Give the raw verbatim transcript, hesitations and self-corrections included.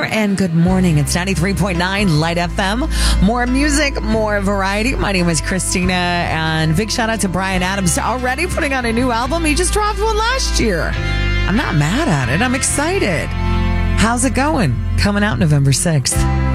and good morning. It's ninety-three point nine Light F M. More music, more variety. My name is Christina, and big shout out to Bryan Adams, already putting out a new album. He just dropped one last year. I'm not mad at it. I'm excited. How's it going? Coming out November sixth.